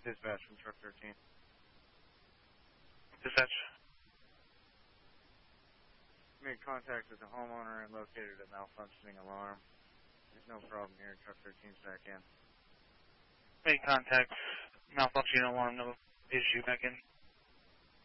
Dispatch from truck 13. Dispatch. Made contact with the homeowner and located a malfunctioning alarm. There's no problem here. Truck 13's back in. Made contact. Malfunctioning alarm. No issue. Back in.